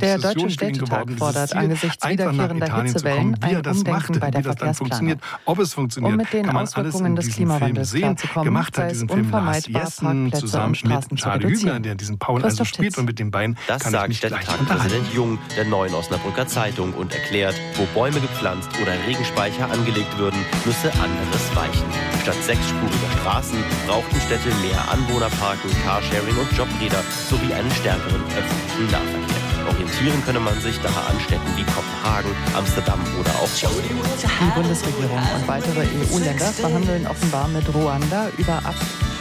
Der Deutsche Städtetag fordert angesichts wiederkehrender Hitzewellen ein Umdenken bei der Verkehrsplanung. Ob es funktioniert, um mit den Auswirkungen des Klimawandels klarzukommen, sei es unvermeidbar, Parkplätze und Straßen zu reduzieren. Der diesen Paul also spielt und mit den beiden das kann sagt ich mich gleich Städtetagpräsident Jung der Neuen Osnabrücker Zeitung und erklärt, wo Bäume gepflanzt oder Regenspeicher angelegt würden, müsse anderes weichen. Statt 6-spuriger Straßen brauchten Städte mehr Anwohnerparken, Carsharing und Jobräder sowie einen stärkeren öffentlichen Nahverkehr. Orientieren könne man sich daher an Städten wie Kopenhagen, Amsterdam oder auch Die Bundesregierung und weitere EU-Länder verhandeln offenbar mit Ruanda über